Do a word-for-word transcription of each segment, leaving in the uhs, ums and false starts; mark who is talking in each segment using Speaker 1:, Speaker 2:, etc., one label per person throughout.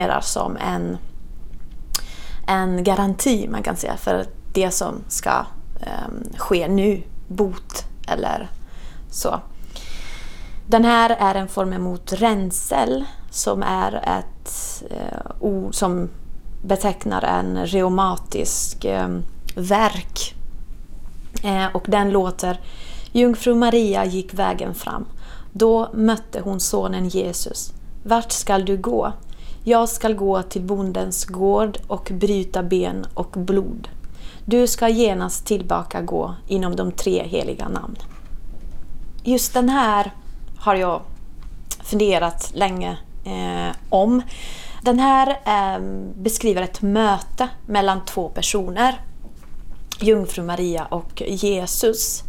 Speaker 1: som en, en garanti, man kan säga, för det som ska um, ske nu, bot eller så. Den här är en formel mot ränsel som är ett uh, ord som betecknar en reumatisk um, värk. Uh, och den låter: Jungfru Maria gick vägen fram. Då mötte hon sonen Jesus. Vart skall du gå? Jag skall gå till bondens gård och bryta ben och blod. Du ska genast tillbaka gå inom de tre heliga namn. Just den här har jag funderat länge eh, om. Den här eh, beskriver ett möte mellan två personer. Jungfru Maria och Jesus.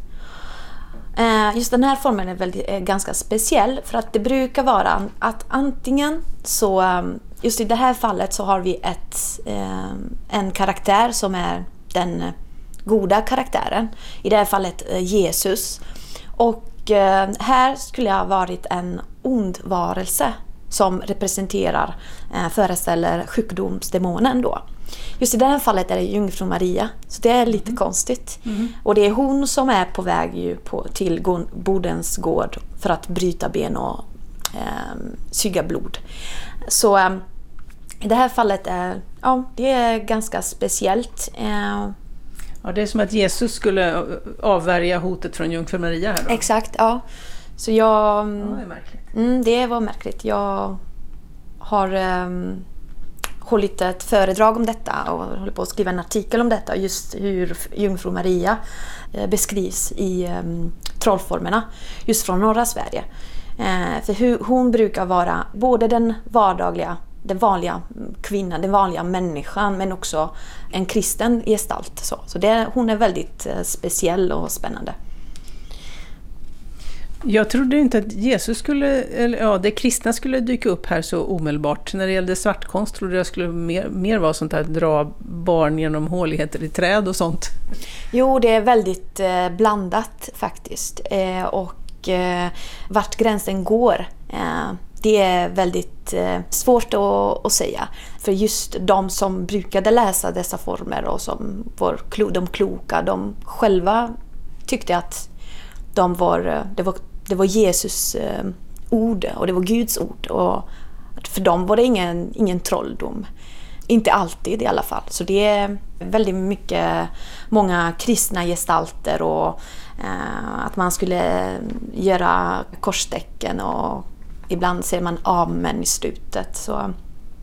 Speaker 1: Eh, just den här formen är, väldigt, är ganska speciell, för att det brukar vara att antingen så, just i det här fallet så har vi ett, eh, en karaktär som är den goda karaktären. I det här fallet eh, Jesus. Och eh, här skulle jag ha varit en ond varelse som representerar, eh, föreställer sjukdomsdemonen då. Just i det här fallet är det Jungfru Maria, så det är lite mm. konstigt. Mm. Och det är hon som är på väg ju på, till bondens gård för att bryta ben och eh, suga blod. Så eh, i det här fallet är ja, det är ganska speciellt. Eh,
Speaker 2: ja, det är som att Jesus skulle avvärja hotet från Jungfru Maria här då.
Speaker 1: Exakt, ja. Så jag...
Speaker 2: Ja, det är märkligt.
Speaker 1: Mm, det var märkligt. Jag har... Eh, hållit ett föredrag om detta och håller på att skriva en artikel om detta, just hur Jungfru Maria beskrivs i um, trollformerna just från norra Sverige. Eh, för hur, hon brukar vara både den vardagliga, den vanliga kvinnan, den vanliga människan, men också en kristen gestalt. Så, så det, hon är väldigt eh, speciell och spännande.
Speaker 2: Jag trodde inte att Jesus skulle, eller ja, det kristna skulle dyka upp här så omedelbart. När det gällde svartkonst trodde jag skulle mer, mer vara sånt här, dra barn genom håligheter i träd och sånt.
Speaker 1: Jo, det är väldigt eh, blandat faktiskt. Eh, och eh, vart gränsen går, eh, det är väldigt eh, svårt att, att säga. För just de som brukade läsa dessa former och som var de kloka, de själva tyckte att de var, det var Det var Jesus eh, ord och det var Guds ord. Och för dem var det ingen, ingen trolldom. Inte alltid i alla fall. Så det är väldigt mycket, många kristna gestalter och eh, att man skulle göra korstecken och ibland ser man amen i slutet. Så,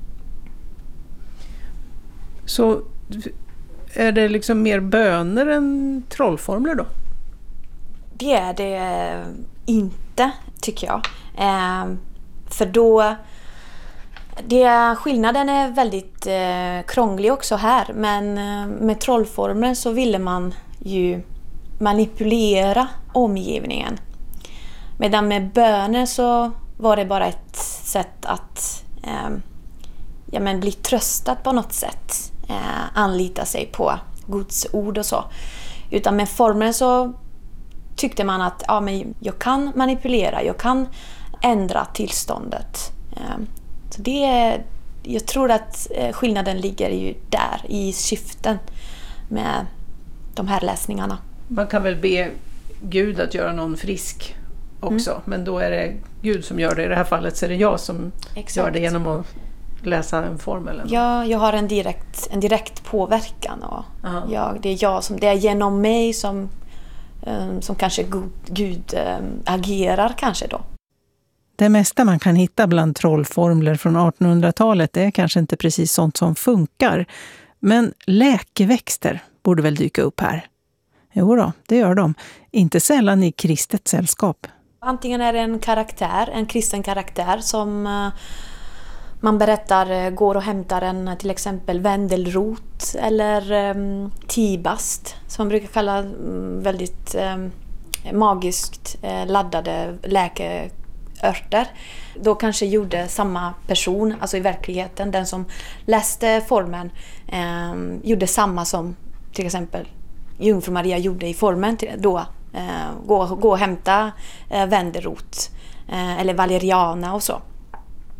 Speaker 2: så är det liksom mer böner än trollformler då?
Speaker 1: Det är det inte, tycker jag. Eh, för då... Det, skillnaden är väldigt eh, krånglig också här. Men eh, med trollformer så ville man ju manipulera omgivningen. Medan med böner så var det bara ett sätt att eh, ja, men bli tröstad på något sätt. Eh, anlita sig på Guds ord och så. Utan med former så tyckte man att ja, men jag kan manipulera, jag kan ändra tillståndet. Så det, jag tror att skillnaden ligger ju där, i syften med de här läsningarna.
Speaker 2: Man kan väl be Gud att göra någon frisk också, mm. men då är det Gud som gör det. I det här fallet så är det jag som Exakt. Gör det genom att läsa en formel.
Speaker 1: Ja, jag har en direkt, en direkt påverkan. Och jag, det, är jag som, det är genom mig som som kanske Gud, Gud ähm, agerar kanske då.
Speaker 3: Det mesta man kan hitta bland trollformler från artonhundratalet är kanske inte precis sånt som funkar. Men läkeväxter borde väl dyka upp här? Jo då, det gör de. Inte sällan i kristet sällskap.
Speaker 1: Antingen är det en karaktär, en kristen karaktär som äh, man berättar går och hämtar en till exempel vändelrot eller um, tibast som man brukar kalla um, väldigt um, magiskt uh, laddade läkeörter. Då kanske gjorde samma person, alltså i verkligheten, den som läste formen um, gjorde samma som till exempel Jungfru Maria gjorde i formen till, då. Uh, gå, gå och hämta uh, vändelrot uh, eller valeriana och så.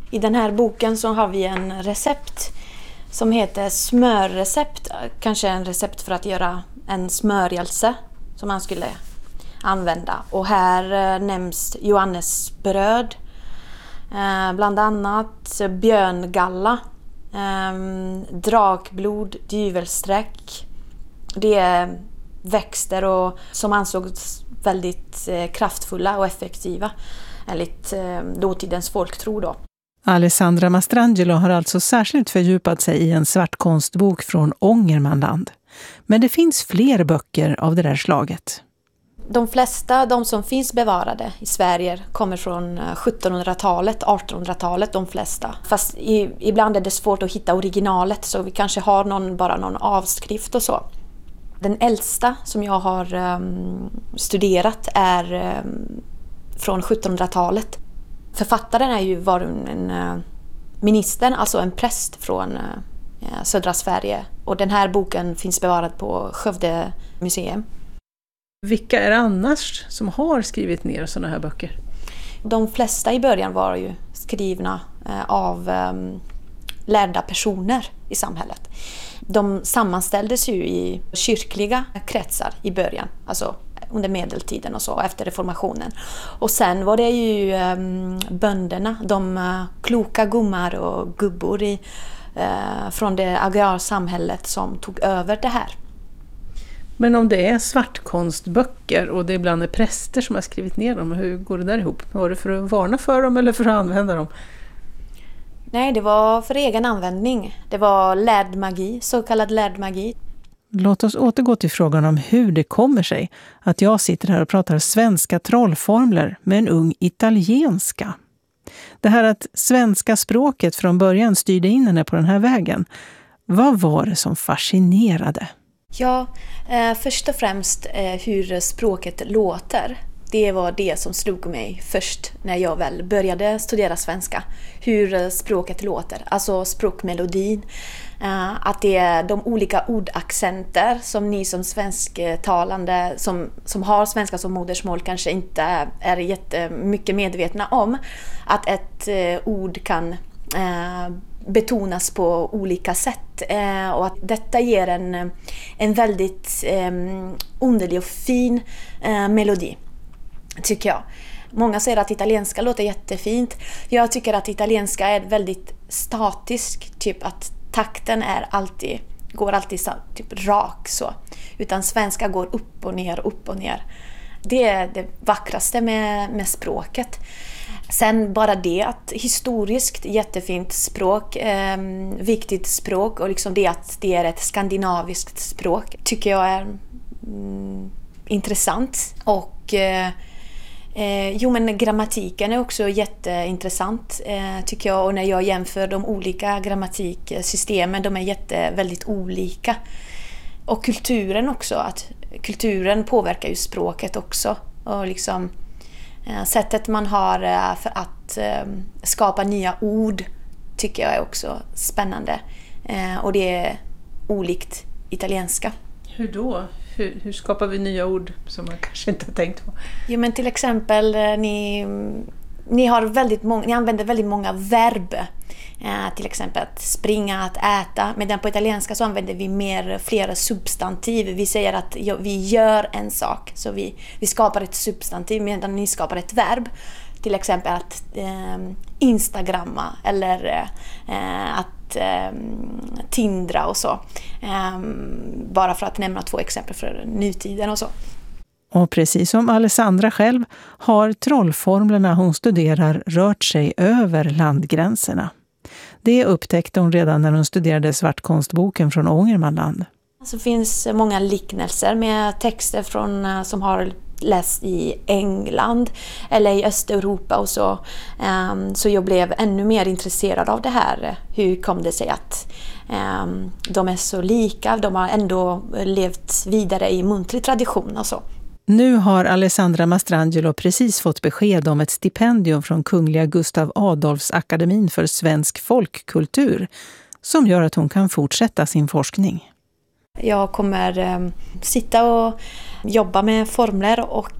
Speaker 1: I den här boken så har vi en recept som heter smörrecept. Kanske en recept för att göra en smörjelse som man skulle använda. Och här eh, nämns johannesbröd, eh, bland annat björngalla, eh, drakblod, dyvelsträck. Det är växter och, som ansågs väldigt eh, kraftfulla och effektiva enligt eh, dåtidens folktro då.
Speaker 3: Alessandra Mastrangelo har alltså särskilt fördjupat sig i en svartkonstbok från Ångermanland. Men det finns fler böcker av det där slaget.
Speaker 1: De flesta, de som finns bevarade i Sverige, kommer från sjuttonhundratalet, artonhundratalet, de flesta. Fast i, ibland är det svårt att hitta originalet, så vi kanske har någon, bara någon avskrift och så. Den äldsta som jag har um, studerat är um, från sjuttonhundratalet. Författaren är ju var en, en uh, minister, alltså en präst från uh, södra Sverige. Och den här boken finns bevarad på Skövde museum.
Speaker 2: Vilka är det annars som har skrivit ner sådana här böcker?
Speaker 1: De flesta i början var ju skrivna uh, av um, lärda personer i samhället. De sammanställdes ju i kyrkliga kretsar i början, alltså under medeltiden och så, efter reformationen. Och sen var det ju um, bönderna, de uh, kloka gummar och gubbor i, uh, från det agrarsamhället som tog över det här.
Speaker 2: Men om det är svartkonstböcker och det ibland är präster som har skrivit ner dem, hur går det där ihop? Var det för att varna för dem eller för att använda dem?
Speaker 1: Nej, det var för egen användning. Det var lärd magi, så kallad lärd magi.
Speaker 3: Låt oss återgå till frågan om hur det kommer sig att jag sitter här och pratar svenska trollformler med en ung italienska. Det här att svenska språket från början styrde in henne på den här vägen. Vad var det som fascinerade?
Speaker 1: Ja, eh, först och främst eh, hur språket låter. Det var det som slog mig först när jag väl började studera svenska. Hur språket låter, alltså språkmelodin. Att det är de olika ordaccenter som ni som svensktalande, som, som har svenska som modersmål, kanske inte är jättemycket medvetna om. Att ett ord kan betonas på olika sätt. Och att detta ger en, en väldigt underlig och fin melodi, tycker jag. Många säger att italienska låter jättefint. Jag tycker att italienska är väldigt statisk, typ att takten är alltid, går alltid typ rak så. Utan svenska går upp och ner, upp och ner. Det är det vackraste med, med språket. Sen bara det att historiskt jättefint språk, eh, viktigt språk, och liksom det att det är ett skandinaviskt språk tycker jag är mm, intressant. Och eh, Eh, jo, men grammatiken är också jätteintressant eh, tycker jag, och när jag jämför de olika grammatiksystemen, de är jätte, väldigt olika. Och kulturen också, att kulturen påverkar ju språket också, och liksom eh, sättet man har eh, för att eh, skapa nya ord tycker jag är också spännande, eh, och det är olikt italienska.
Speaker 2: Hur då? Hur, hur skapar vi nya ord som man kanske inte har tänkt på?
Speaker 1: Jo, men till exempel ni, ni, har väldigt många, ni använder väldigt många verb. Eh, till exempel att springa, att äta. Medan på italienska så använder vi mer, flera substantiv. Vi säger att vi gör en sak. Så vi, vi skapar ett substantiv medan ni skapar ett verb. Till exempel att eh, instagramma eller eh, att eh, tindra och så. Eh, bara för att nämna två exempel för nutiden och så.
Speaker 3: Och precis som Alessandra själv har trollformlerna hon studerar rört sig över landgränserna. Det upptäckte hon redan när hon studerade svartkonstboken från Ångermanland.
Speaker 1: Det finns många liknelser med texter från, som har läst i England eller i Östeuropa och så. Um, så jag blev ännu mer intresserad av det här. Hur kom det sig att um, de är så lika? De har ändå levt vidare i muntlig tradition och så.
Speaker 3: Nu har Alessandra Mastrangelo precis fått besked om ett stipendium från Kungliga Gustav Adolfs akademin för svensk folkkultur som gör att hon kan fortsätta sin forskning.
Speaker 1: Jag kommer eh, sitta och jobba med formler och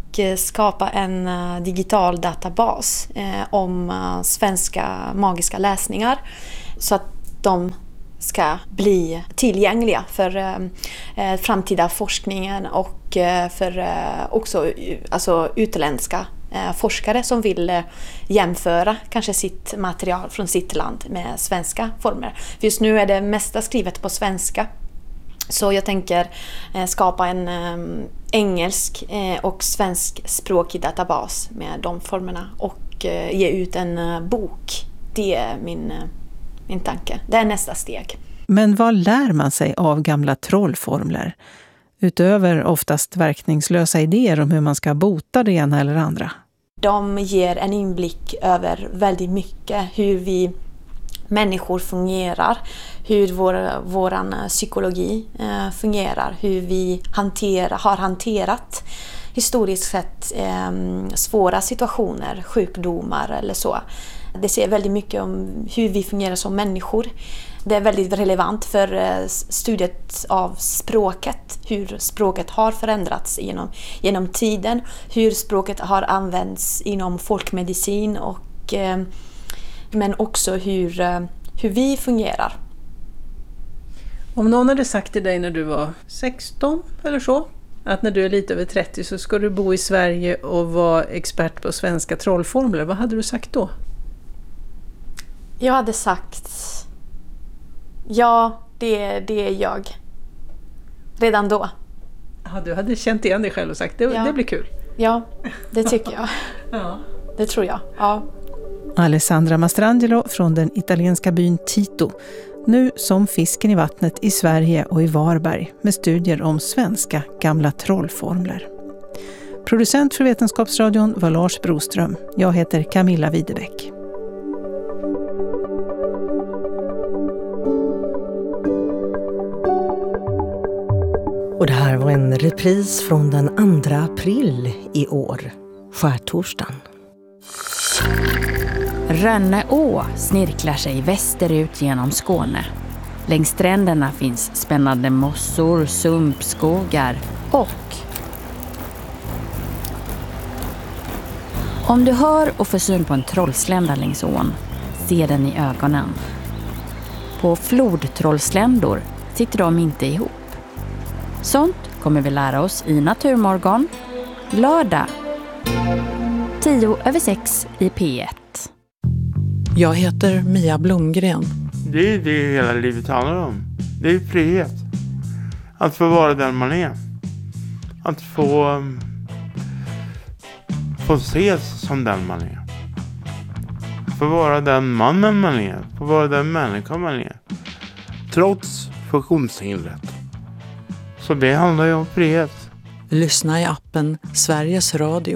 Speaker 1: skapa en digital databas om svenska magiska läsningar så att de ska bli tillgängliga för eh, framtida forskningen och eh, för eh, också alltså, utländska eh, forskare som vill eh, jämföra kanske sitt material från sitt land med svenska former. För just nu är det mesta skrivet på svenska. Så jag tänker eh, skapa en eh, engelsk eh, och svenskspråkig databas med de formerna och eh, ge ut en eh, bok. Det är min eh, Min tanke. Det är nästa steg.
Speaker 3: Men vad lär man sig av gamla trollformler? Utöver oftast verkningslösa idéer om hur man ska bota det ena eller andra.
Speaker 1: De ger en inblick över väldigt mycket. Hur vi människor fungerar. Hur vår, våran psykologi eh, fungerar. Hur vi hanterar, har hanterat historiskt sett eh, svåra situationer, sjukdomar eller så. Det säger väldigt mycket om hur vi fungerar som människor. Det är väldigt relevant för studiet av språket. Hur språket har förändrats genom, genom tiden. Hur språket har använts inom folkmedicin. Och, men också hur, hur vi fungerar.
Speaker 2: Om någon hade sagt till dig när du var sexton eller så, att när du är lite över trettio så ska du bo i Sverige och vara expert på svenska trollformler, vad hade du sagt då?
Speaker 1: Jag hade sagt, ja, det, det är jag. Redan då.
Speaker 2: Ja, du hade känt igen dig själv och sagt, det,
Speaker 1: ja.
Speaker 2: det blir kul.
Speaker 1: Ja, det tycker jag.
Speaker 2: Ja.
Speaker 1: Det tror jag, ja.
Speaker 3: Alessandra Mastrangelo från den italienska byn Tito. Nu som fisken i vattnet i Sverige och i Varberg med studier om svenska gamla trollformler. Producent för Vetenskapsradion var Lars Broström. Jag heter Camilla Widebäck.
Speaker 4: Och det här var en repris från den andra april i år, skärtorsdagen.
Speaker 5: Rönneå snirklar sig västerut genom Skåne. Längs stränderna finns spännande mossor, sumpskogar och... Om du hör och får syn på en trollslända längs ån, se den i ögonen. På flodtrollsländor sitter de inte ihop. Sånt kommer vi lära oss i Naturmorgon, lördag, tio över sex i P ett.
Speaker 6: Jag heter Mia Blomgren.
Speaker 7: Det är det hela livet handlar om. Det är frihet. Att få vara den man är. Att få, få ses som den man är. Få vara den mannen man är. Få vara den människan man är. Trots funktionshindret. Så det handlar ju om frihet.
Speaker 6: Lyssna i appen Sveriges Radio.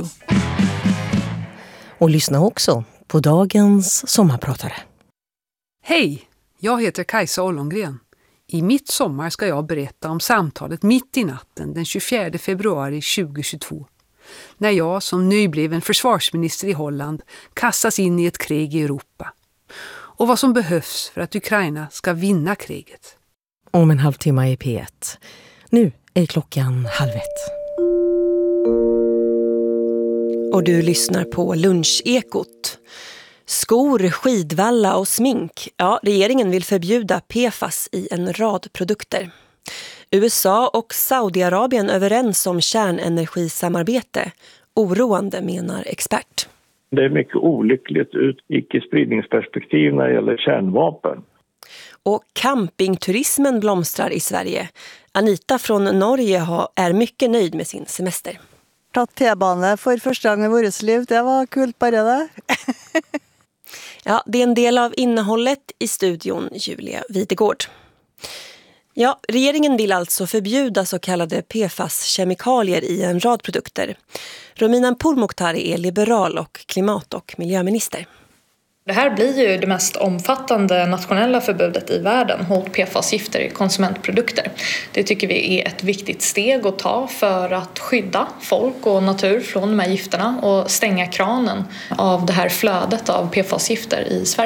Speaker 4: Och lyssna också på dagens sommarpratare.
Speaker 8: Hej, jag heter Kajsa Ollongren. I mitt sommar ska jag berätta om samtalet mitt i natten den tjugofjärde februari tjugohundratjugotvå. När jag som nybliven försvarsminister i Holland kastas in i ett krig i Europa. Och vad som behövs för att Ukraina ska vinna kriget.
Speaker 4: Om en halvtimme i P ett. Nu är klockan halv ett. Och du lyssnar på Lunchekot. Skor, skidvalla och smink. Ja, regeringen vill förbjuda P F A S i en rad produkter. U S A och Saudiarabien överens om kärnenergisamarbete. Oroande, menar expert.
Speaker 9: Det är mycket olyckligt ur icke-spridningsperspektiv när det gäller kärnvapen.
Speaker 4: Och campingturismen blomstrar i Sverige. Anita från Norge har, är mycket nöjd med sin semester.
Speaker 10: Tatt T-bane för första gången i vårt liv, det var kul bara det.
Speaker 4: Ja, det är en del av innehållet i studion, Julia Videgård. Ja, regeringen vill alltså förbjuda så kallade P F A S-kemikalier i en rad produkter. Romina Pourmokhtari är liberal och klimat- och miljöminister.
Speaker 11: Det här blir ju det mest omfattande nationella förbudet i världen mot P F A S-gifter i konsumentprodukter. Det tycker vi är ett viktigt steg att ta för att skydda folk och natur från de här gifterna och stänga kranen av det här flödet av P F A S-gifter i Sverige.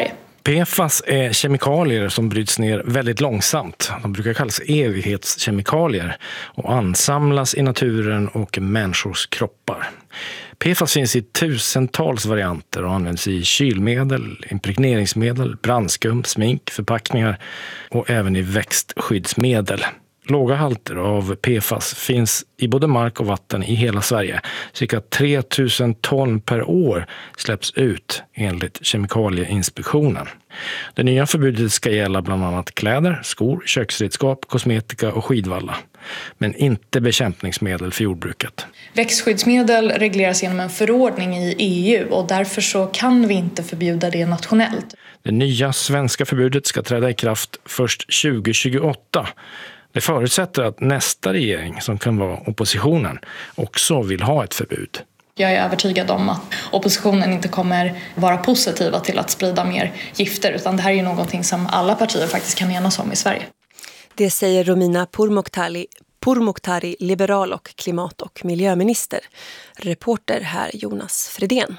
Speaker 12: P F A S är kemikalier som bryts ner väldigt långsamt. De brukar kallas evighetskemikalier och ansamlas i naturen och människors kroppar. P F A S finns i tusentals varianter och används i kylmedel, impregneringsmedel, brandskum, smink, förpackningar och även i växtskyddsmedel. Låga halter av P F A S finns i både mark och vatten i hela Sverige. Cirka tre tusen ton per år släpps ut enligt Kemikalieinspektionen. Det nya förbudet ska gälla bland annat kläder, skor, köksredskap, kosmetika och skidvalla. Men inte bekämpningsmedel för jordbruket.
Speaker 11: Växtskyddsmedel regleras genom en förordning i E U och därför så kan vi inte förbjuda det nationellt.
Speaker 12: Det nya svenska förbudet ska träda i kraft först tjugo tjugoåtta. Det förutsätter att nästa regering, som kan vara oppositionen, också vill ha ett förbud.
Speaker 11: Jag är övertygad om att oppositionen inte kommer vara positiva till att sprida mer gifter, utan det här är ju någonting som alla partier faktiskt kan enas om i Sverige.
Speaker 4: Det säger Romina Pourmokhtari, Pourmokhtari, liberal och klimat- och miljöminister. Reporter här Jonas Fredén.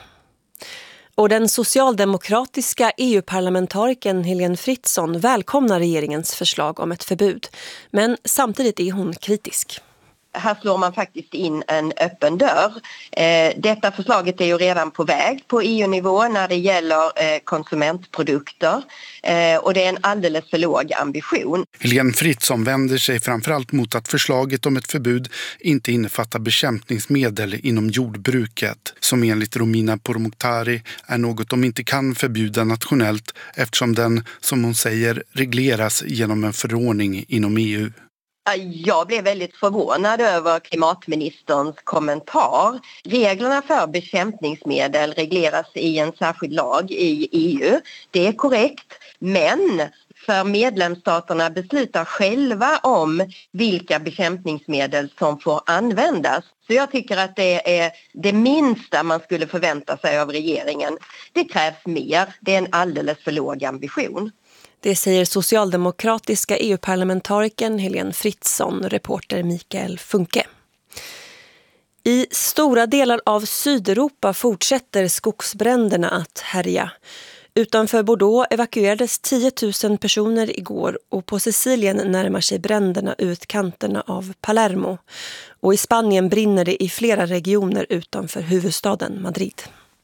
Speaker 4: Och den socialdemokratiska E U-parlamentarikern Helene Fritzon välkomnar regeringens förslag om ett förbud. Men samtidigt är hon kritisk.
Speaker 13: Här slår man faktiskt in en öppen dörr. Eh, detta förslaget är ju redan på väg på E U-nivå när det gäller eh, konsumentprodukter. Eh, och det är en alldeles för låg ambition.
Speaker 14: Helene Fritzon vänder sig framförallt mot att förslaget om ett förbud inte innefattar bekämpningsmedel inom jordbruket. Som enligt Romina Pourmokhtari är något de inte kan förbjuda nationellt eftersom den, som hon säger, regleras genom en förordning inom E U.
Speaker 13: Jag blev väldigt förvånad över klimatministerns kommentar. Reglerna för bekämpningsmedel regleras i en särskild lag i E U. Det är korrekt, men för medlemsstaterna beslutar själva om vilka bekämpningsmedel som får användas. Så jag tycker att det är det minsta man skulle förvänta sig av regeringen. Det krävs mer, det är en alldeles för låg ambition.
Speaker 4: Det säger socialdemokratiska E U-parlamentarikern Helene Fritzon, reporter Mikael Funke. I stora delar av Sydeuropa fortsätter skogsbränderna att härja. Utanför Bordeaux evakuerades tio tusen personer igår och på Sicilien närmar sig bränderna ut kanterna av Palermo. Och i Spanien brinner det i flera regioner utanför huvudstaden Madrid.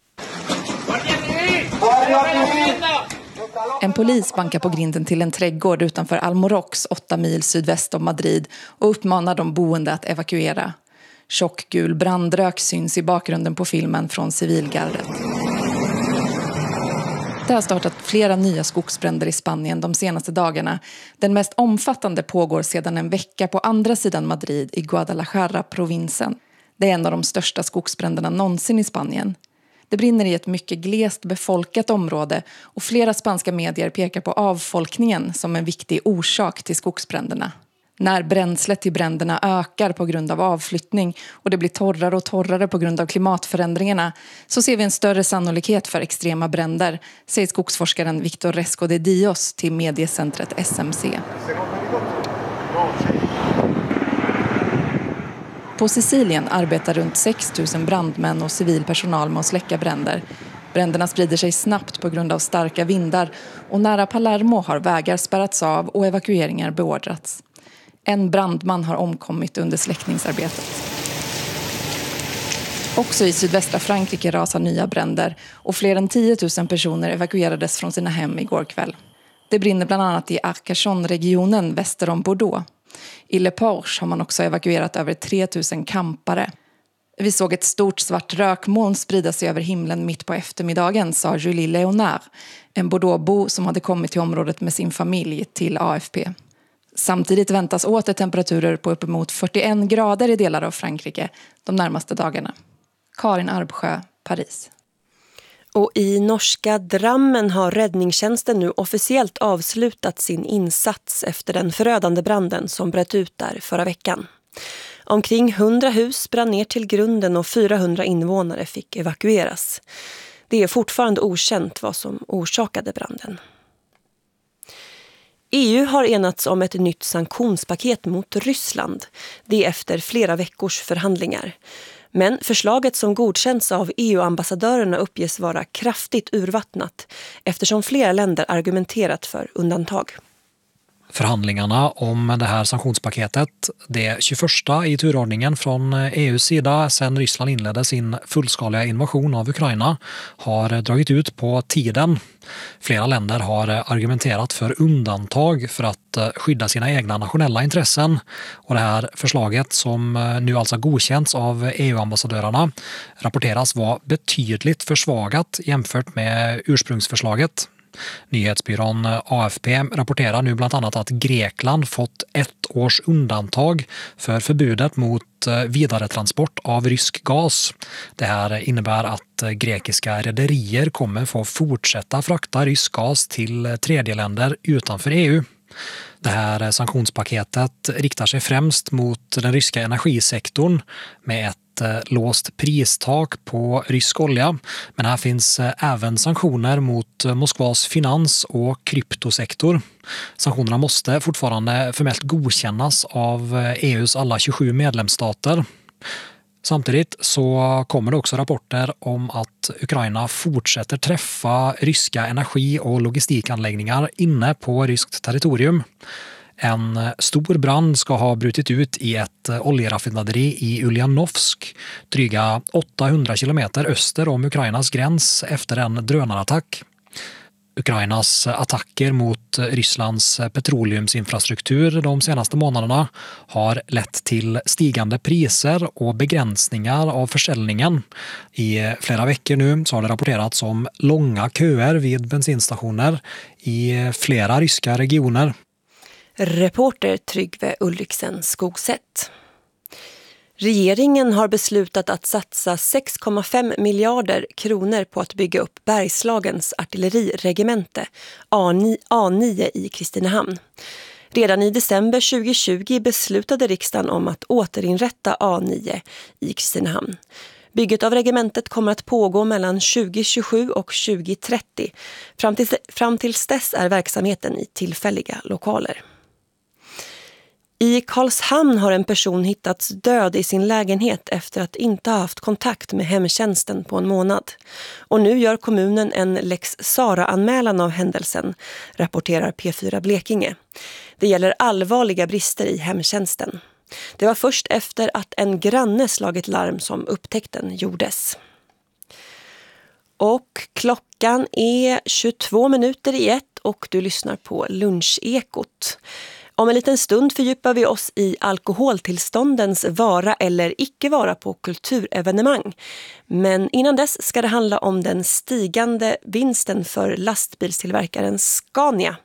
Speaker 15: En polis bankar på grinden till en trädgård utanför Almorox, åtta mil sydväst om Madrid, och uppmanar de boende att evakuera. Tjockgul brandrök syns i bakgrunden på filmen från civilgardet. Det har startat flera nya skogsbränder i Spanien de senaste dagarna. Den mest omfattande pågår sedan en vecka på andra sidan Madrid i Guadalajara-provinsen. Det är en av de största skogsbränderna någonsin i Spanien. Det brinner i ett mycket glest befolkat område och flera spanska medier pekar på avfolkningen som en viktig orsak till skogsbränderna. När bränslet till bränderna ökar på grund av avflyttning och det blir torrare och torrare på grund av klimatförändringarna så ser vi en större sannolikhet för extrema bränder, säger skogsforskaren Victor Resco de Dios till mediecentret S M C. På Sicilien arbetar runt sex tusen brandmän och civilpersonal med att släcka bränder. Bränderna sprider sig snabbt på grund av starka vindar och nära Palermo har vägar spärrats av och evakueringar beordrats. En brandman har omkommit under släckningsarbetet. Också i sydvästra Frankrike rasar nya bränder och fler än tio tusen personer evakuerades från sina hem igår kväll. Det brinner bland annat i Arcachon-regionen väster om Bordeaux. I Le Porche har man också evakuerat över tre tusen campare. Vi såg ett stort svart rökmoln sprida sig över himlen mitt på eftermiddagen, sa Julie Leonard, en Bordeauxbo som hade kommit till området med sin familj till A F P. Samtidigt väntas åter temperaturer på uppemot fyrtioen grader i delar av Frankrike de närmaste dagarna. Karin Arbsjö, Paris.
Speaker 4: Och i norska Drammen har räddningstjänsten nu officiellt avslutat sin insats efter den förödande branden som bröt ut där förra veckan. Omkring hundra hus brann ner till grunden och fyrahundra invånare fick evakueras. Det är fortfarande okänt vad som orsakade branden. E U har enats om ett nytt sanktionspaket mot Ryssland. Det efter flera veckors förhandlingar. Men förslaget som godkänns av E U-ambassadörerna uppges vara kraftigt urvattnat eftersom flera länder argumenterat för undantag.
Speaker 16: Förhandlingarna om det här sanktionspaketet, det tjugoförsta i turordningen från E U:s sida sedan Ryssland inledde sin fullskaliga invasion av Ukraina, har dragit ut på tiden. Flera länder har argumenterat för undantag för att skydda sina egna nationella intressen. Och det här förslaget, som nu alltså godkänts av E U-ambassadörerna, rapporteras vara betydligt försvagat jämfört med ursprungsförslaget. Nyhetsbyrån A F P rapporterar nu bland annat att Grekland fått ett års undantag för förbudet mot vidaretransport av rysk gas. Det här innebär att grekiska rederier kommer få fortsätta frakta rysk gas till tredjeländer utanför E U. Det här sanktionspaketet riktar sig främst mot den ryska energisektorn med ett låst pristak på rysk olja. Men här finns även sanktioner mot Moskvas finans- och kryptosektor. Sanktionerna måste fortfarande formellt godkännas av E U:s alla tjugosju medlemsstater. Samtidigt så kommer det också rapporter om att Ukraina fortsätter träffa ryska energi- och logistikanläggningar inne på ryskt territorium. En stor brand ska ha brutit ut i ett oljeraffinaderi i Uljanovsk, dryga åttahundra kilometer öster om Ukrainas gräns efter en drönarattack. Ukrainas attacker mot Rysslands petroleumsinfrastruktur de senaste månaderna har lett till stigande priser och begränsningar av försäljningen. I flera veckor nu så har det rapporterats om långa köer vid bensinstationer i flera ryska regioner.
Speaker 4: Reporter Tryggve Ulriksen Skogsätt. Regeringen har beslutat att satsa sex komma fem miljarder kronor på att bygga upp Bergslagens artilleriregemente A nio i Kristinehamn. Redan i december tjugohundratjugo beslutade riksdagen om att återinrätta A nio i Kristinehamn. Bygget av regementet kommer att pågå mellan tjugohundratjugosju och tjugohundratrettio. Fram till, fram tills dess är verksamheten i tillfälliga lokaler. I Karlshamn har en person hittats död i sin lägenhet efter att inte ha haft kontakt med hemtjänsten på en månad. Och nu gör kommunen en Lex Sara-anmälan av händelsen, rapporterar P fyra Blekinge. Det gäller allvarliga brister i hemtjänsten. Det var först efter att en granne slagit larm som upptäckten gjordes. Och klockan är tjugotvå minuter i ett och du lyssnar på Lunchekot. Om en liten stund fördjupar vi oss i alkoholtillståndens vara eller icke vara på kulturevenemang. Men innan dess ska det handla om den stigande vinsten för lastbilstillverkaren Scania.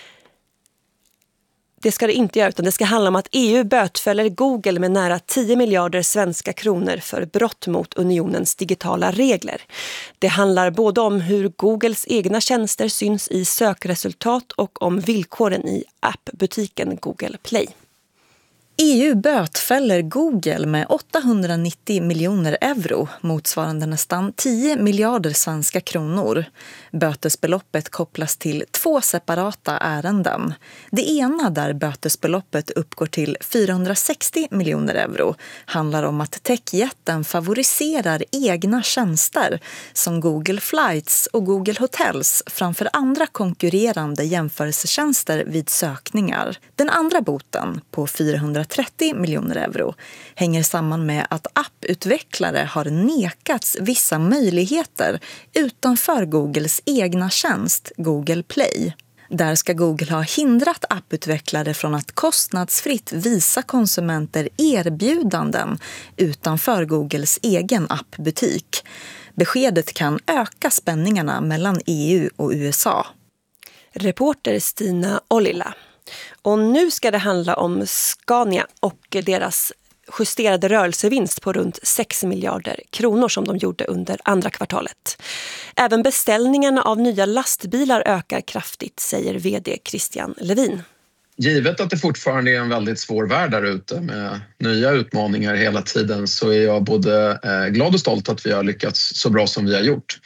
Speaker 4: Det ska det inte göra, utan det ska handla om att E U bötfäller Google med nära tio miljarder svenska kronor för brott mot unionens digitala regler. Det handlar både om hur Googles egna tjänster syns i sökresultat och om villkoren i appbutiken Google Play.
Speaker 17: E U bötfäller Google med åttahundranittio miljoner euro, motsvarande nästan tio miljarder svenska kronor. Bötesbeloppet kopplas till två separata ärenden. Det ena, där bötesbeloppet uppgår till fyrahundrasextio miljoner euro, handlar om att techjätten favoriserar egna tjänster som Google Flights och Google Hotels framför andra konkurrerande jämförelsetjänster vid sökningar. Den andra boten, på fyrahundratrettio miljoner euro, hänger samman med att apputvecklare har nekats vissa möjligheter utanför Googles egna tjänst Google Play. Där ska Google ha hindrat apputvecklare från att kostnadsfritt visa konsumenter erbjudanden utanför Googles egen appbutik. Beskedet kan öka spänningarna mellan E U och U S A.
Speaker 4: Reporter Stina Ollila. Och nu ska det handla om Scania och deras justerade rörelsevinst på runt sex miljarder kronor som de gjorde under andra kvartalet. Även beställningarna av nya lastbilar ökar kraftigt, säger vd Christian Levin.
Speaker 18: Givet att det fortfarande är en väldigt svår värld där ute med nya utmaningar hela tiden, så är jag både glad och stolt att vi har lyckats så bra som vi har gjort.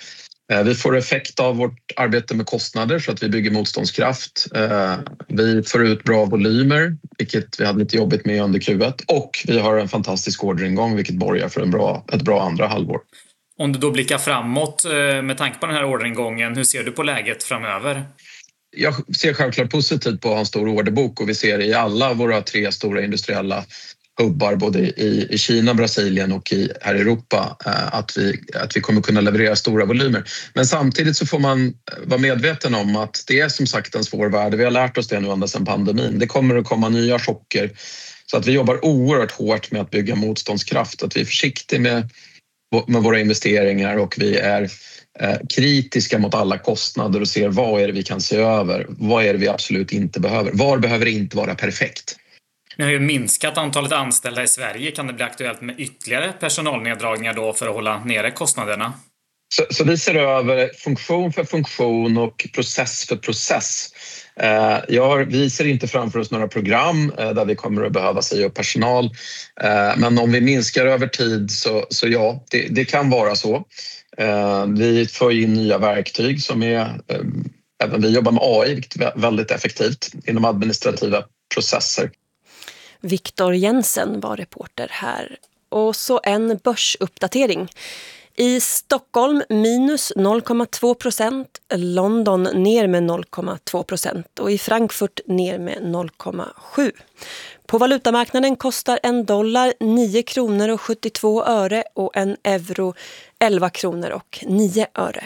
Speaker 18: Vi får effekt av vårt arbete med kostnader så att vi bygger motståndskraft. Vi får ut bra volymer, vilket vi hade lite jobbigt med under Q ett. Och vi har en fantastisk orderingång, vilket borgar för en bra, ett bra andra halvår.
Speaker 19: Om du då blickar framåt med tanke på den här orderingången, hur ser du på läget framöver?
Speaker 18: Jag ser självklart positivt på att ha en stor orderbok och vi ser i alla våra tre stora industriella hubbar både i, i Kina, Brasilien och i, här i Europa att vi, att vi kommer kunna leverera stora volymer. Men samtidigt så får man vara medveten om att det är som sagt en svår värld. Vi har lärt oss det nu ända sedan pandemin. Det kommer att komma nya chocker så att vi jobbar oerhört hårt med att bygga motståndskraft. Att vi är försiktiga med, med våra investeringar och vi är eh, kritiska mot alla kostnader och ser vad är det vi kan se över. Vad är det vi absolut inte behöver. Var behöver det inte vara perfekt?
Speaker 19: Ni har ju minskat antalet anställda i Sverige. Kan det bli aktuellt med ytterligare personalneddragningar då för att hålla nere kostnaderna?
Speaker 18: Så, så vi ser över funktion för funktion och process för process. Eh, jag, vi ser inte framför oss några program eh, där vi kommer att behöva säga upp personal. Eh, men om vi minskar över tid så, så ja, det, det kan vara så. Eh, vi får in nya verktyg som är... Eh, även vi jobbar med A I, vilket är väldigt effektivt inom administrativa processer.
Speaker 4: Viktor Jensen var reporter här. Och så en börsuppdatering. I Stockholm minus noll komma två procent, London ner med noll komma två procent och i Frankfurt ner med noll komma sju. På valutamarknaden kostar en dollar nio kronor och sjuttiotvå öre och en euro elva kronor och nio öre.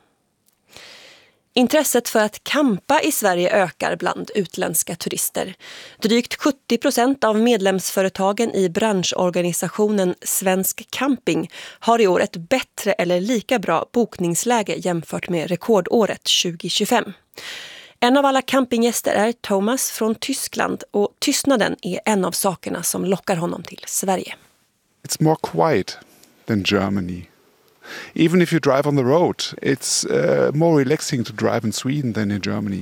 Speaker 4: Intresset för att campa i Sverige ökar bland utländska turister. Drygt sjuttio procent av medlemsföretagen i branschorganisationen Svensk Camping har i år ett bättre eller lika bra bokningsläge jämfört med rekordåret tjugo tjugofem. En av alla campinggäster är Thomas från Tyskland och tystnaden är en av sakerna som lockar honom till Sverige.
Speaker 20: It's more quiet than Germany. Even if you drive on the road, it's uh, more relaxing to drive in Sweden than in Germany.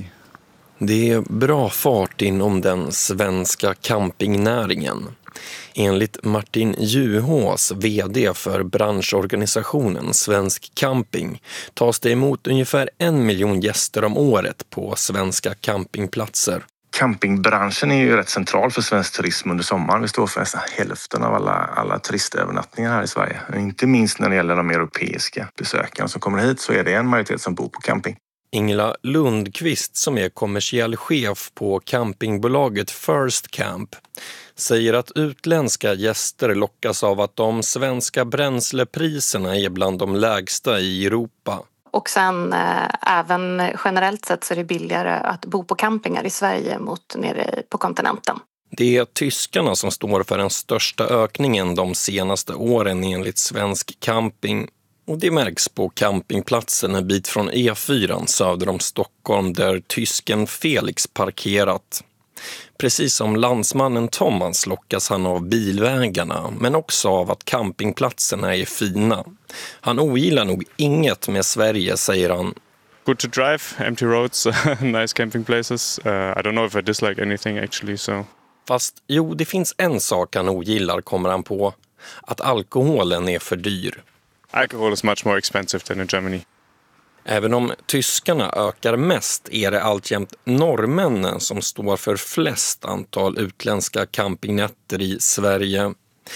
Speaker 21: Det är bra fart inom den svenska campingnäringen. Enligt Martin Juhås, vd för branschorganisationen Svensk Camping, tas det emot ungefär en miljon gäster om året på svenska campingplatser.
Speaker 22: Campingbranschen är ju rätt central för svensk turism under sommaren. Vi står för nästan hälften av alla, alla turistövernattningar här i Sverige. Inte minst när det gäller de europeiska besökarna som kommer hit så är det en majoritet som bor på camping.
Speaker 21: Ingela Lundqvist som är kommersiell chef på campingbolaget First Camp säger att utländska gäster lockas av att de svenska bränslepriserna är bland de lägsta i Europa.
Speaker 23: Och sen eh, även generellt sett så är det billigare att bo på campingar i Sverige mot nere på kontinenten.
Speaker 21: Det är tyskarna som står för den största ökningen de senaste åren enligt Svensk Camping. Och det märks på campingplatsen en bit från E fyra söder om Stockholm där tysken Felix parkerat. Precis som landsmannen Thomas lockas han av bilvägarna men också av att campingplatserna är fina. Han ogillar nog inget med Sverige, säger han.
Speaker 24: Good to drive, empty roads, nice camping places. Uh, I don't know if I dislike anything actually. So.
Speaker 21: Fast jo, det finns en sak han ogillar, kommer han på. Att alkoholen är för dyr.
Speaker 24: Alcohol is much more expensive than in Germany.
Speaker 21: Även om tyskarna ökar mest är det alltjämt norrmännen som står för flest antal utländska campingnätter i Sverige.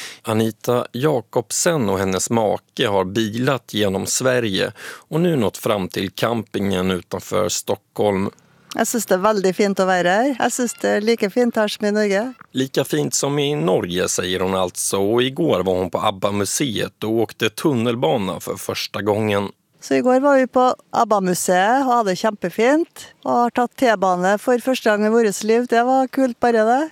Speaker 21: Anita Jakobsen och hennes make har bilat genom Sverige och nu nått fram till campingen utanför Stockholm.
Speaker 10: Jag syns det är väldigt fint att vara här. Jag syns det är lika fint här som i Norge.
Speaker 21: Lika fint som i Norge, säger hon alltså. Och igår var hon på ABBA-museet och åkte tunnelbana för första gången.
Speaker 10: Så igår var vi på ABBA-museet och hade kämpefint. Och har tagit T-bane för första gången i vårt liv. Det var kul bara det.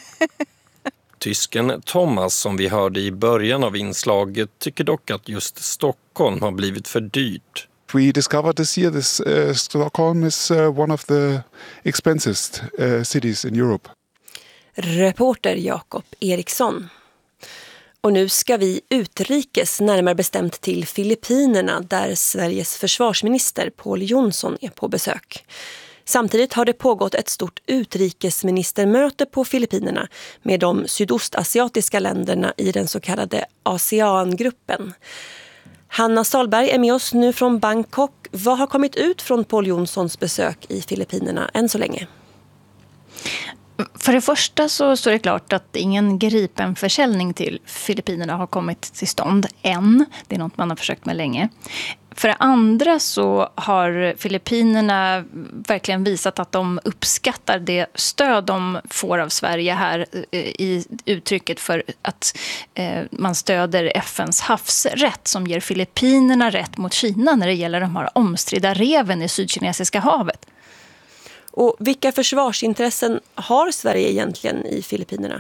Speaker 21: Tysken Thomas som vi hörde i början av inslaget tycker dock att just Stockholm har blivit för dyrt.
Speaker 20: We discovered this year this uh, Stockholm is uh, one of the expensivest uh, cities in Europe.
Speaker 4: Reporter Jakob Eriksson. Och nu ska vi utrikes, närmare bestämt till Filippinerna där Sveriges försvarsminister Pål Jonsson är på besök. Samtidigt har det pågått ett stort utrikesministermöte på Filippinerna med de sydostasiatiska länderna i den så kallade ASEAN-gruppen. Hanna Salberg är med oss nu från Bangkok. Vad har kommit ut från Pål Jonsons besök i Filippinerna än så länge?
Speaker 1: För det första så står det klart att ingen gripen försäljning till Filippinerna har kommit till stånd än. Det är något man har försökt med länge. För det andra så har Filippinerna verkligen visat att de uppskattar det stöd de får av Sverige här i uttrycket för att man stöder F N:s havsrätt som ger Filippinerna rätt mot Kina när det gäller de här omstridda reven i Sydkinesiska havet.
Speaker 4: Och vilka försvarsintressen har Sverige egentligen i Filippinerna?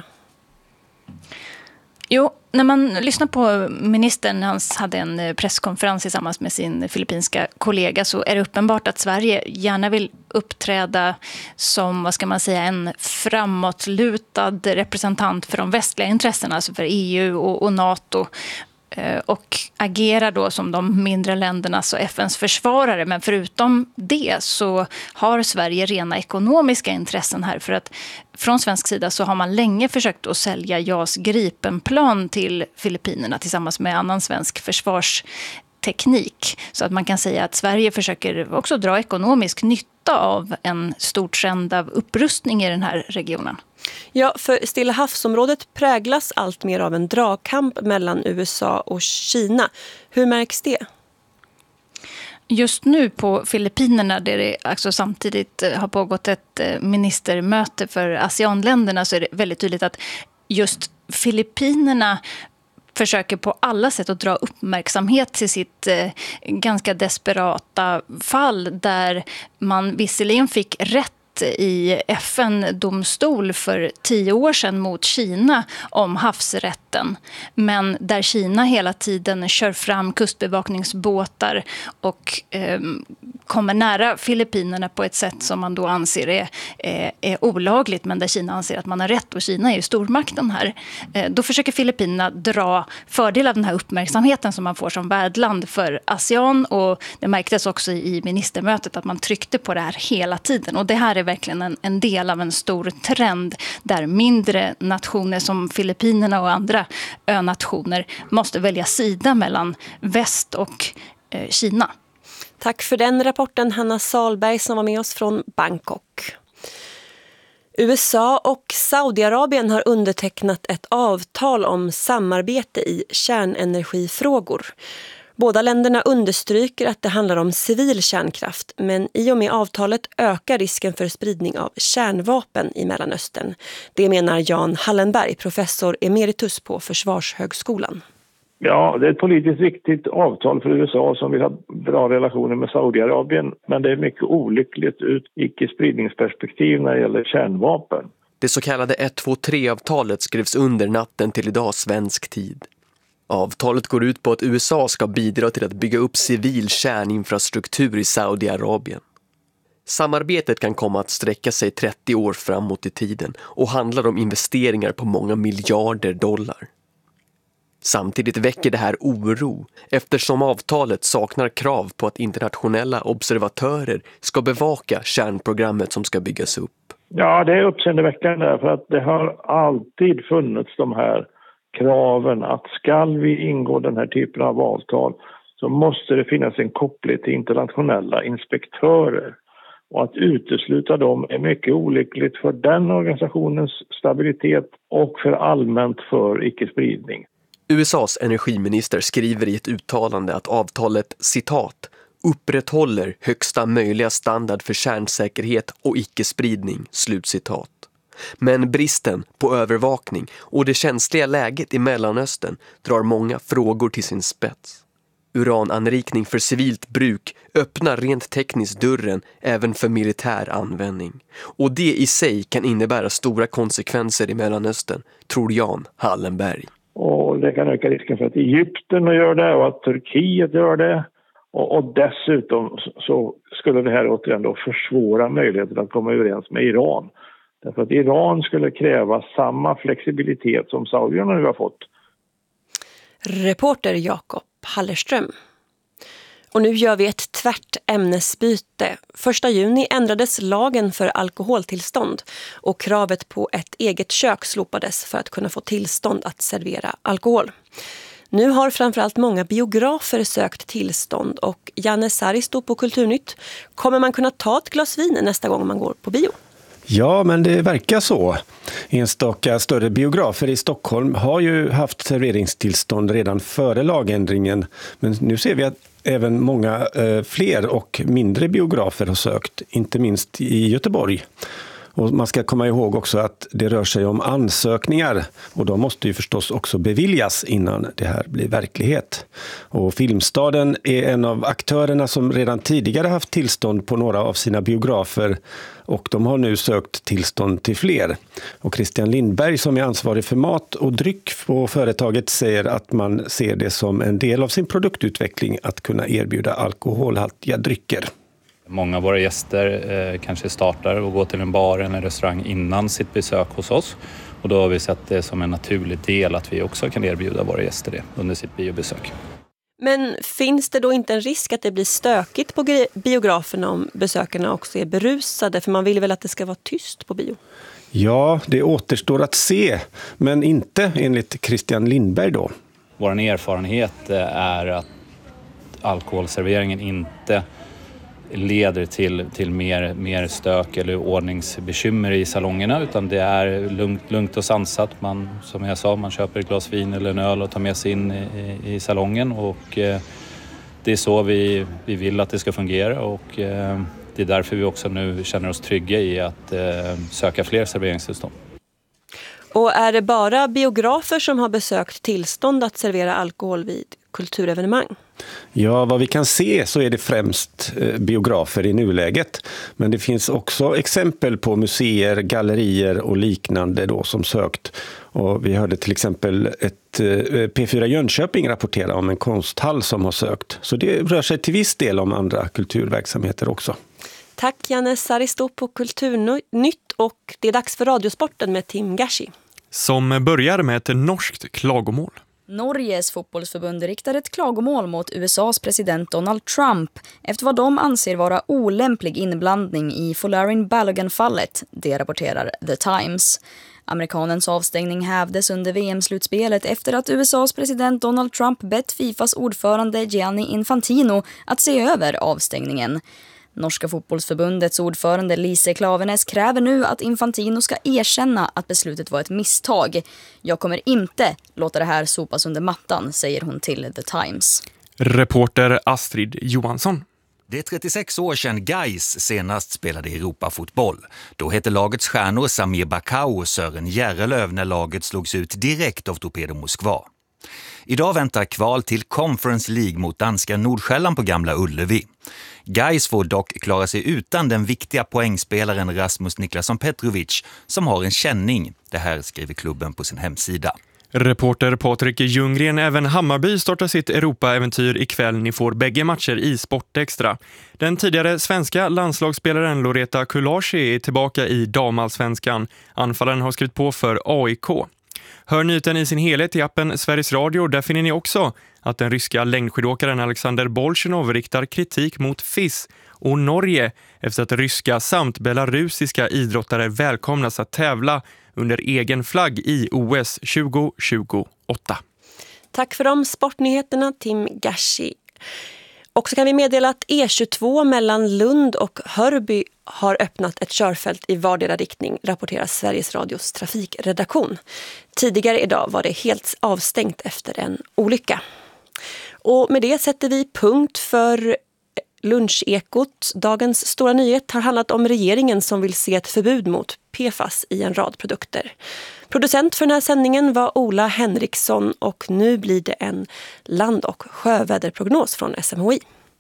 Speaker 1: Jo, när man lyssnar på ministern när han hade en presskonferens tillsammans med sin filippinska kollega så är det uppenbart att Sverige gärna vill uppträda som, vad ska man säga, en framåtlutad representant för de västliga intressena, alltså för E U och, och NATO. Och agerar då som de mindre ländernas och F N:s försvarare. Men förutom det så har Sverige rena ekonomiska intressen här. För att från svensk sida så har man länge försökt att sälja J A S Gripenplan till Filippinerna tillsammans med annan svensk försvarsteknik. Så att man kan säga att Sverige försöker också dra ekonomisk nytta av en stor trend av upprustning i den här regionen.
Speaker 4: Ja, för Stilla havsområdet präglas allt mer av en dragkamp mellan U S A och Kina. Hur märks det?
Speaker 1: Just nu på Filippinerna där det alltså samtidigt har pågått ett ministermöte för ASEAN-länderna så är det väldigt tydligt att just Filippinerna försöker på alla sätt att dra uppmärksamhet till sitt eh, ganska desperata fall där man visserligen fick rätt i F N-domstol för tio år sedan mot Kina om havsrätten. Men där Kina hela tiden kör fram kustbevakningsbåtar och eh, kommer nära Filippinerna på ett sätt som man då anser är, eh, är olagligt. Men där Kina anser att man har rätt och Kina är ju stormakten här. Eh, då försöker Filippinerna dra fördel av den här uppmärksamheten som man får som värdland för ASEAN. Och det märktes också i ministermötet att man tryckte på det här hela tiden. Och det här är verkligen en, en del av en stor trend där mindre nationer som Filippinerna och andra önationer måste välja sida mellan väst och eh, Kina.
Speaker 4: Tack för den rapporten, Hanna Salberg som var med oss från Bangkok. U S A och Saudiarabien har undertecknat ett avtal om samarbete i kärnenergifrågor. Båda länderna understryker att det handlar om civil kärnkraft, men i och med avtalet ökar risken för spridning av kärnvapen i Mellanöstern. Det menar Jan Hallenberg, professor emeritus på Försvarshögskolan.
Speaker 9: Ja, det är ett politiskt viktigt avtal för U S A som vill ha bra relationer med Saudiarabien. Men det är mycket olyckligt ur icke-spridningsperspektiv när det gäller kärnvapen.
Speaker 2: Det så kallade ett två tre-avtalet skrevs under natten till idag svensk tid. Avtalet går ut på att U S A ska bidra till att bygga upp civil kärninfrastruktur i Saudiarabien. Samarbetet kan komma att sträcka sig trettio år framåt i tiden och handlar om investeringar på många miljarder dollar. Samtidigt väcker det här oro eftersom avtalet saknar krav på att internationella observatörer ska bevaka kärnprogrammet som ska byggas upp.
Speaker 9: Ja, det är uppseendeväckande för att det har alltid funnits de här kraven att ska vi ingå den här typen av avtal så måste det finnas en koppling till internationella inspektörer. Och att utesluta dem är mycket olyckligt för den organisationens stabilitet och för allmänt för icke-spridning.
Speaker 2: U S A:s energiminister skriver i ett uttalande att avtalet, citat, upprätthåller högsta möjliga standard för kärnsäkerhet och icke-spridning, slutcitat. Men bristen på övervakning och det känsliga läget i Mellanöstern drar många frågor till sin spets. Urananrikning för civilt bruk öppnar rent tekniskt dörren även för militär användning. Och det i sig kan innebära stora konsekvenser i Mellanöstern, tror Jan Hallenberg.
Speaker 9: Och det kan öka risken för att Egypten gör det och att Turkiet gör det. Och, och dessutom så skulle det här återigen då försvåra möjligheten att komma överens med Iran. Därför att Iran skulle kräva samma flexibilitet som Saudierna nu har fått.
Speaker 4: Reporter Jakob Hallerström. Och nu gör vi ett tvärt ämnesbyte. Första juni ändrades lagen för alkoholtillstånd och kravet på ett eget kök slopades för att kunna få tillstånd att servera alkohol. Nu har framförallt många biografer sökt tillstånd och Janne Saristo på Kulturnytt. Kommer man kunna ta ett glas vin nästa gång man går på bio?
Speaker 3: Ja, men det verkar så. Enstaka större biografer i Stockholm har ju haft serveringstillstånd redan före lagändringen. Men nu ser vi att även många eh, fler och mindre biografer har sökt, inte minst i Göteborg. Och man ska komma ihåg också att det rör sig om ansökningar och de måste ju förstås också beviljas innan det här blir verklighet. Och Filmstaden är en av aktörerna som redan tidigare haft tillstånd på några av sina biografer och de har nu sökt tillstånd till fler. Och Christian Lindberg som är ansvarig för mat och dryck på företaget säger att man ser det som en del av sin produktutveckling att kunna erbjuda alkoholhaltiga drycker.
Speaker 5: Många av våra gäster eh, kanske startar och går till en bar eller en restaurang innan sitt besök hos oss. Och då har vi sett det som en naturlig del att vi också kan erbjuda våra gäster det under sitt biobesök.
Speaker 4: Men finns det då inte en risk att det blir stökigt på biograferna om besökarna också är berusade? För man vill väl att det ska vara tyst på bio?
Speaker 3: Ja, det återstår att se, men inte enligt Christian Lindberg då.
Speaker 5: Vår erfarenhet är att alkoholserveringen inte leder till, till mer, mer stök eller ordningsbekymmer i salongerna utan det är lugnt, lugnt och sansat. Man, som jag sa, man köper ett glas vin eller en öl och tar med sig in i, i salongen och eh, det är så vi, vi vill att det ska fungera och eh, det är därför vi också nu känner oss trygga i att eh, söka fler serveringstillstånd.
Speaker 4: Och är det bara biografer som har besökt tillstånd att servera alkohol vid kulturevenemang?
Speaker 3: Ja, vad vi kan se så är det främst eh, biografer i nuläget. Men det finns också exempel på museer, gallerier och liknande då som sökt. Och vi hörde till exempel ett eh, P fyra Jönköping rapportera om en konsthall som har sökt. Så det rör sig till viss del om andra kulturverksamheter också.
Speaker 4: Tack Janne Saristo på Kulturnytt och det är dags för Radiosporten med Tim Gashi.
Speaker 6: Som börjar med ett norskt klagomål.
Speaker 7: Norges fotbollsförbund riktar ett klagomål mot U S A:s president Donald Trump efter vad de anser vara olämplig inblandning i Folarin Balogun-fallet, det rapporterar The Times. Amerikanens avstängning hävdes under V M-slutspelet efter att U S A:s president Donald Trump bett Fifas ordförande Gianni Infantino att se över avstängningen. Norska fotbollsförbundets ordförande Lise Klaveness kräver nu att Infantino ska erkänna att beslutet var ett misstag. Jag kommer inte låta det här sopas under mattan, säger hon till The Times.
Speaker 6: Reporter Astrid Johansson.
Speaker 25: Det är trettiosex år sedan Gais senast spelade Europafotboll. Då hette lagets stjärnor Samir Bakau och Sören Järrelöv när laget slogs ut direkt av Torpedo Moskva. Idag väntar kval till Conference League mot danska Nordsjälland på Gamla Ullevi. Gais får dock klara sig utan den viktiga poängspelaren Rasmus Niklasson Petrovic som har en känning. Det här skriver klubben på sin hemsida.
Speaker 6: Reporter Patrik Ljunggren, även Hammarby startar sitt Europa-äventyr ikväll. Ni får bägge matcher i Sportextra. Den tidigare svenska landslagsspelaren Loreta Kulashi är tillbaka i damallsvenskan. Anfallaren har skrivit på för A I K. Hör nyheten i sin helhet i appen Sveriges Radio. Där finner ni också att den ryska längdskidåkaren Alexander Bolsjunov riktar kritik mot F I S och Norge efter att ryska samt belarusiska idrottare välkomnas att tävla under egen flagg i O S tjugo tjugoåtta.
Speaker 4: Tack för de sportnyheterna, Tim Gashi. Och så kan vi meddela att E tjugotvå mellan Lund och Hörby har öppnat ett körfält i vardera riktning, rapporterar Sveriges Radios trafikredaktion. Tidigare idag var det helt avstängt efter en olycka. Och med det sätter vi punkt för Lunchekot. Dagens stora nyhet har handlat om regeringen som vill se ett förbud mot P F A S i en rad produkter. Producent för den här sändningen var Ola Henriksson och nu blir det en land- och sjöväderprognos från S M H I.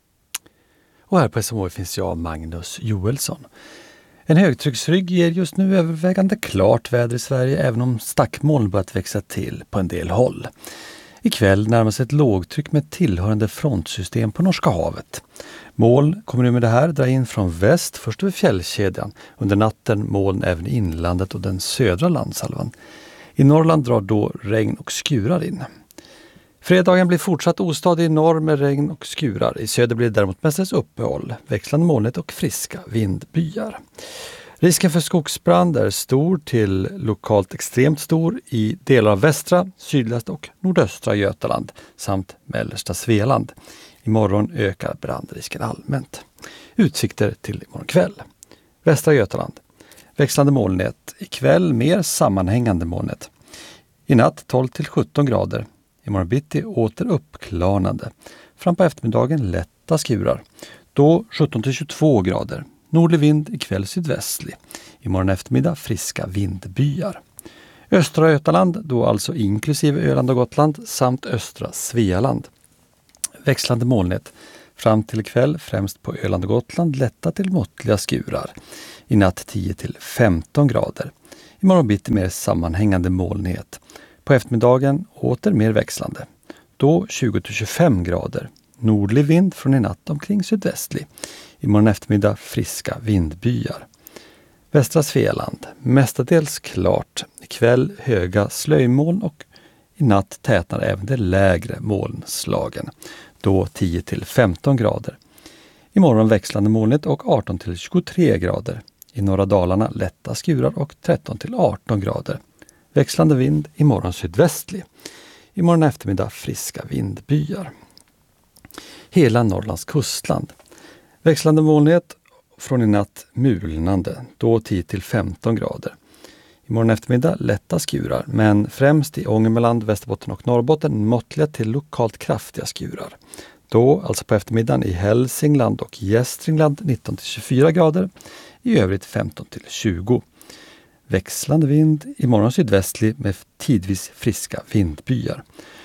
Speaker 26: Och här på S M H I finns jag, Magnus Joelsson. En högtrycksrygg ger just nu övervägande klart väder i Sverige även om stackmoln börjat växa till på en del håll. Ikväll närmar sig ett lågtryck med tillhörande frontsystem på Norska havet. Moln kommer nu med det här dra in från väst, först över fjällkedjan. Under natten moln även i inlandet och den södra landsalvan. I Norrland drar då regn och skurar in. Fredagen blir fortsatt ostadig i norr med regn och skurar. I söder blir det däremot mestadels uppehåll, växlande molnigt och friska vindbyar. Risken för skogsbrand är stor till lokalt extremt stor i delar av västra, sydligaste och nordöstra Götaland samt mellersta Svealand. Imorgon ökar brandrisken allmänt. Utsikter till imorgon kväll. Västra Götaland. Växlande molnighet. Ikväll mer sammanhängande molnighet. I natt tolv till sjutton grader. Imorgon bitti åter uppklarnande. Fram på eftermiddagen lätta skurar. Då sjutton till tjugotvå grader. Nordlig vind ikväll sydvästlig. Imorgon eftermiddag friska vindbyar. Östra Götaland, då alltså inklusive Öland och Gotland, samt östra Svealand. Växlande molnighet. Fram till ikväll främst på Öland och Gotland lätta till måttliga skurar. I natt tio till femton grader. Imorgon bitti mer sammanhängande molnighet. På eftermiddagen åter mer växlande. Då tjugo till tjugofem grader. Nordlig vind från i natt omkring sydvästlig. Imorgon eftermiddag friska vindbyar. Västra Svealand. Mestadels klart. Ikväll höga slöjmoln och i natt tätnar även de lägre molnslagen. Då tio till femton grader. Imorgon växlande molnigt och arton till tjugotre grader. I norra Dalarna lätta skurar och tretton till arton grader. Växlande vind imorgon sydvästlig. Imorgon eftermiddag friska vindbyar. Hela Norrlands kustland. Växlande molnighet från i natt mulnande, då tio till femton grader. Imorgon eftermiddag lätta skurar, men främst i Ångermanland, Västerbotten och Norrbotten måttliga till lokalt kraftiga skurar. Då, alltså på eftermiddagen i Hälsingland och Gästringland nitton till tjugofyra grader, i övrigt femton till tjugo. Växlande vind, imorgon sydvästlig med tidvis friska vindbyar.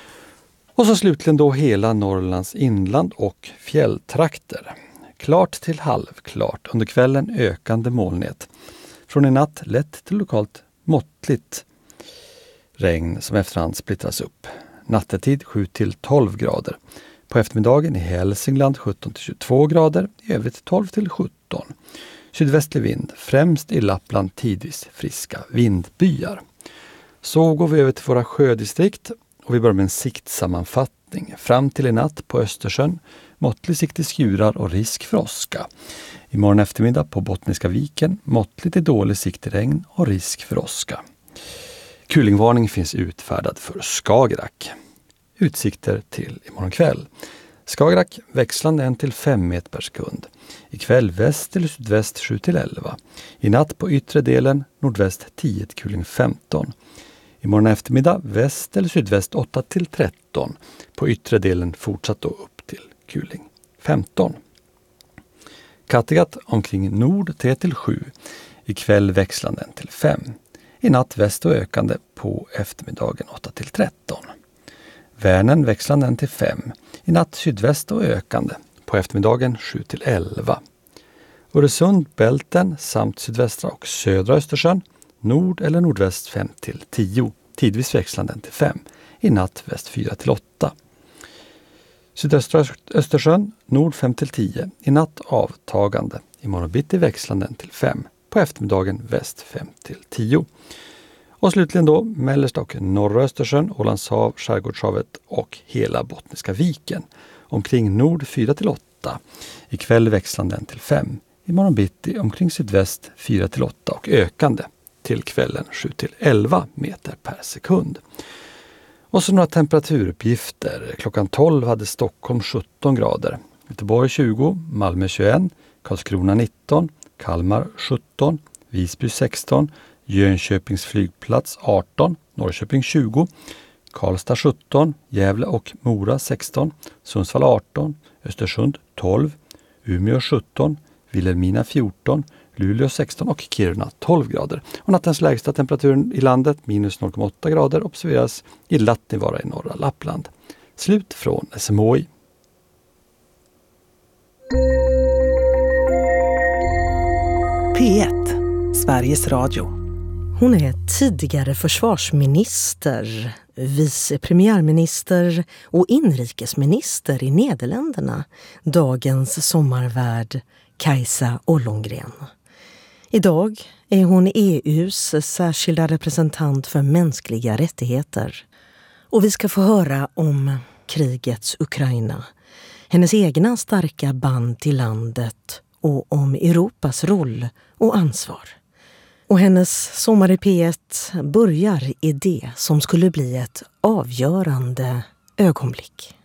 Speaker 26: Och så slutligen då hela Norrlands inland och fjälltrakter. Klart till halvklart, under kvällen ökande molnighet. Från i natt lätt till lokalt måttligt regn som efterhand splittras upp. Nattetid sju till tolv grader. På eftermiddagen i Hälsingland sjutton till tjugotvå grader, i övrigt tolv till sjutton. Sydvästlig vind, främst i Lappland tidvis friska vindbyar. Så går vi över till våra sjödistrikt och vi börjar med en siktsammanfattning. Fram till i natt på Östersjön, måttlig sikt i skurar och risk för åska. Imorgon eftermiddag på Bottniska viken, måttligt till dålig sikt i regn och risk för åska. Kulingvarning finns utfärdad för Skagerrak. Utsikter till imorgon kväll. Skagerrak växlande en till fem meter per sekund. Ikväll väst eller sydväst sju till elva. I natt på yttre delen nordväst tio till kuling femton. Imorgon eftermiddag väst eller sydväst åtta till tretton. På yttre delen fortsatt då upp till kuling femton. Kattegatt omkring nord tre till sju. Ikväll växlande en till fem. I natt väst och ökande på eftermiddagen åtta till tretton. Vänern växlande en till fem. I natt sydväst och ökande. På eftermiddagen sju till elva. Öresund, Bälten samt sydvästra och södra Östersjön. Nord eller nordväst fem till tio. Tidvis växlande en till fem. I natt väst fyra till åtta. Sydöstra Östersjön. Nord fem till tio. I natt avtagande. Imorgon bitti växlande en till fem. På eftermiddagen väst fem till tio. Och slutligen då mellersta och norra Östersjön, Ålandshav, Skärgårdshavet och hela Bottniska viken. Omkring nord fyra till åtta. Ikväll växlande en till fem. Imorgon bitti omkring sydväst fyra till åtta och ökande. Till kvällen sju till elva meter per sekund. Och så några temperaturuppgifter. Klockan tolv hade Stockholm sjutton grader. Göteborg tjugo, Malmö tjugoett, Karlskrona nitton, Kalmar sjutton, Visby sexton, Jönköpings flygplats arton, Norrköping tjugo, Karlstad sjutton, Gävle och Mora sexton, Sundsvall arton, Östersund tolv, Umeå sjutton, Vilhelmina fjorton, Luleå sexton och Kiruna tolv grader. Och nattens lägsta temperaturen i landet minus noll komma åtta grader observeras i Lattnivaara i norra Lappland. Slut från S M H I.
Speaker 8: P ett, Sveriges Radio. Hon är tidigare försvarsminister, vice premiärminister och inrikesminister i Nederländerna. Dagens sommarvärd Kajsa Ollongren. Idag är hon E U:s särskilda representant för mänskliga rättigheter. Och vi ska få höra om krigets Ukraina, hennes egna starka band till landet och om Europas roll och ansvar. Och hennes sommar i P ett börjar i det som skulle bli ett avgörande ögonblick.